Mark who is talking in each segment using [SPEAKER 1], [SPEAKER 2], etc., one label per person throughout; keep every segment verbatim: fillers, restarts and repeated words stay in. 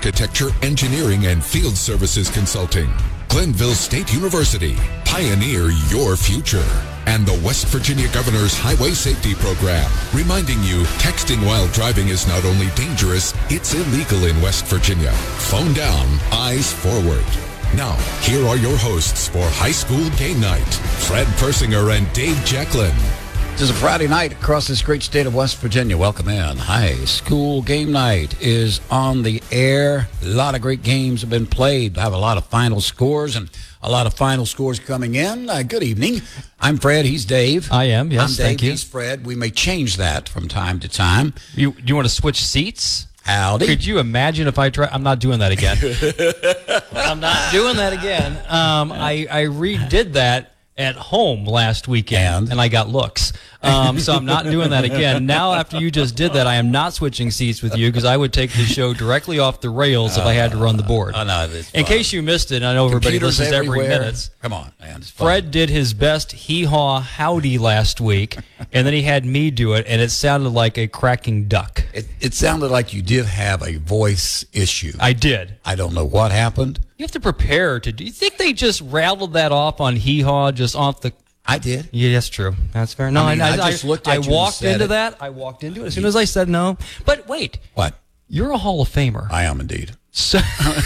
[SPEAKER 1] architecture, engineering, and field services consulting. Glenville State University. Pioneer your future. And the West Virginia Governor's Highway Safety Program, reminding you texting while driving is not only dangerous, it's illegal in West Virginia. Phone down, eyes forward. Now, here are your hosts for High School Game Night, Fred Persinger and Dave Jacklin.
[SPEAKER 2] It is a Friday night across this great state of West Virginia. Welcome in. High School Game Night is on the air. A lot of great games have been played. I have a lot of final scores and a lot of final scores coming in. Uh, good evening. I'm Fred. He's Dave.
[SPEAKER 3] I am. Yes,
[SPEAKER 2] I'm Dave.
[SPEAKER 3] thank you.
[SPEAKER 2] He's Fred. We may change that from time to time.
[SPEAKER 3] You, do you want to switch seats?
[SPEAKER 2] Howdy.
[SPEAKER 3] Could you imagine if I try? I'm not doing that again. I'm not doing that again. Um, I, I redid that at home last weekend, and, and I got looks. Um, so I'm not doing that again. Now, after you just did that, I am not switching seats with you because I would take the show directly off the rails if I had to run the board.
[SPEAKER 2] Uh, no, it's
[SPEAKER 3] In
[SPEAKER 2] fun.
[SPEAKER 3] case you missed it, I know everybody
[SPEAKER 2] Computers
[SPEAKER 3] listens
[SPEAKER 2] everywhere.
[SPEAKER 3] every minute.
[SPEAKER 2] Come on, man. It's fun.
[SPEAKER 3] Fred did his best hee-haw howdy last week, and then he had me do it, and it sounded like a cracking duck.
[SPEAKER 2] It, it sounded like you did have a voice issue.
[SPEAKER 3] I did.
[SPEAKER 2] I don't know what happened.
[SPEAKER 3] You have to prepare to do. You think they just rattled that off on hee-haw, just off the...
[SPEAKER 2] I did.
[SPEAKER 3] Yeah, that's true. That's fair. No,
[SPEAKER 2] I mean,
[SPEAKER 3] I,
[SPEAKER 2] I
[SPEAKER 3] I
[SPEAKER 2] just looked
[SPEAKER 3] I
[SPEAKER 2] at you and
[SPEAKER 3] walked
[SPEAKER 2] said
[SPEAKER 3] into
[SPEAKER 2] it.
[SPEAKER 3] that. I walked into it as soon as I said no. But wait.
[SPEAKER 2] What?
[SPEAKER 3] You're a Hall of Famer.
[SPEAKER 2] I am indeed.
[SPEAKER 3] So,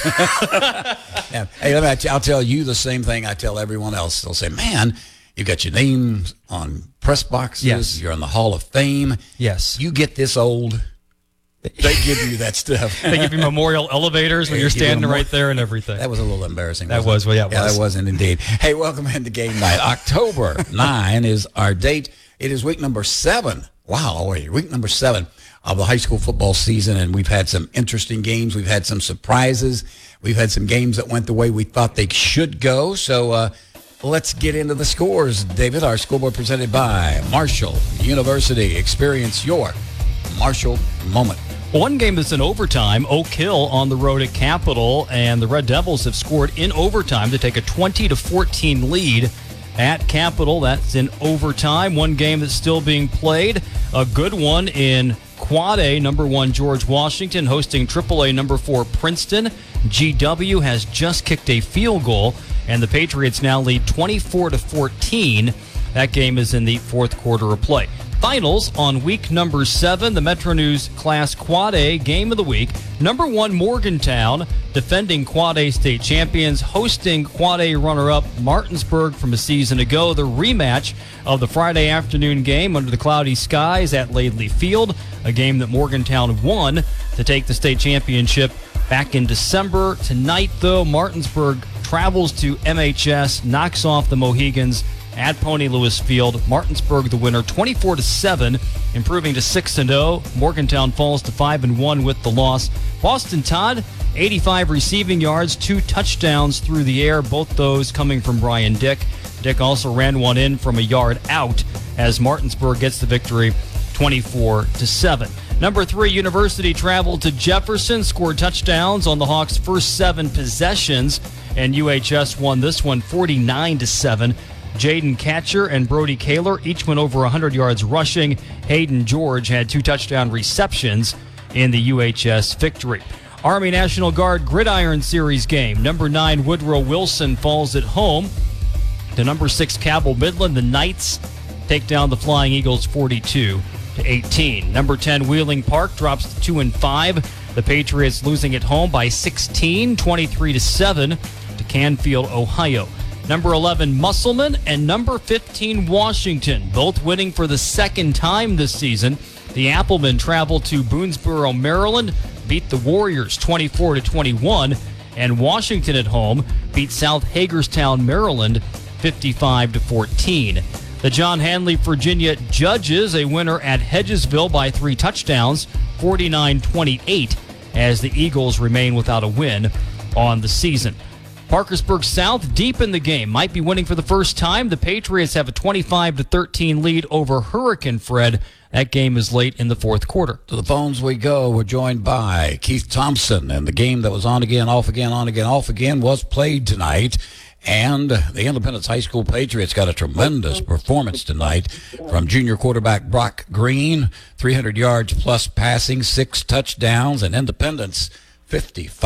[SPEAKER 2] Yeah. Hey, let me, I'll tell you the same thing I tell everyone else. They'll say, man, you got your name on press boxes.
[SPEAKER 3] Yes.
[SPEAKER 2] You're in the Hall of Fame.
[SPEAKER 3] yes.
[SPEAKER 2] You get this old, they give you that stuff.
[SPEAKER 3] They give you memorial elevators when
[SPEAKER 2] They
[SPEAKER 3] you're
[SPEAKER 2] give you
[SPEAKER 3] standing
[SPEAKER 2] a
[SPEAKER 3] right there and everything.
[SPEAKER 2] That was a little embarrassing.
[SPEAKER 3] That
[SPEAKER 2] wasn't
[SPEAKER 3] was,
[SPEAKER 2] it?
[SPEAKER 3] well, yeah, it
[SPEAKER 2] yeah,
[SPEAKER 3] was.
[SPEAKER 2] that wasn't indeed. Hey, welcome into game night. October ninth is our date. It is week number seven. Wow, wait, week number seven of the high school football season, and we've had some interesting games. We've had some surprises. We've had some games that went the way we thought they should go. So uh, let's get into the scores. David, our scoreboard presented by Marshall University. Experience your Marshall moment.
[SPEAKER 3] One game that's in overtime, Oak Hill on the road at Capital, and the Red Devils have scored in overtime to take a twenty to fourteen lead at Capital. That's in overtime. One game that's still being played, a good one in Quad A, number one George Washington hosting triple A number four Princeton. G W has just kicked a field goal, and the Patriots now lead twenty-four to fourteen. That game is in the fourth quarter of play. Finals on week number seven, the Metro News Class Quad A game of the week. Number one Morgantown, defending Quad A state champions, hosting Quad A runner-up Martinsburg from a season ago. The rematch of the Friday afternoon game under the cloudy skies at Laidley Field, a game that Morgantown won to take the state championship back in December. Tonight, though, Martinsburg travels to M H S, knocks off the Mohegans at Pony Lewis Field. Martinsburg the winner, twenty-four to seven, improving to six and oh. Morgantown falls to five and one with the loss. Boston Todd, eighty-five receiving yards, two touchdowns through the air, both those coming from Brian Dick. Dick also ran one in from a yard out as Martinsburg gets the victory, twenty-four to seven. Number three, University traveled to Jefferson, scored touchdowns on the Hawks' first seven possessions, and U H S won this one forty-nine to seven. Jaden Catcher and Brody Kaler each went over one hundred yards rushing. Hayden George had two touchdown receptions in the U H S victory. Army National Guard Gridiron Series game. Number nine Woodrow Wilson falls at home to number six Cabell Midland. The Knights take down the Flying Eagles forty-two to eighteen. Number ten Wheeling Park drops to two and five. The Patriots losing at home by sixteen, twenty-three to seven to Canfield, Ohio. Number eleven, Musselman, and number fifteen, Washington, both winning for the second time this season. The Applemen travel to Boonesboro, Maryland, beat the Warriors twenty-four to twenty-one, and Washington at home beat South Hagerstown, Maryland, fifty-five to fourteen. The John Hanley Virginia Judges a winner at Hedgesville by three touchdowns, forty-nine twenty-eight, as the Eagles remain without a win on the season. Parkersburg South deep in the game, might be winning for the first time. The Patriots have a twenty-five to thirteen lead over Hurricane Fred. That game is late in the fourth quarter.
[SPEAKER 2] To the phones we go. We're joined by Keith Thompson, and the game that was on again, off again, on again, off again was played tonight. And the Independence High School Patriots got a tremendous performance tonight from junior quarterback Brock Green, three hundred yards plus passing, six touchdowns, and Independence fifty-five.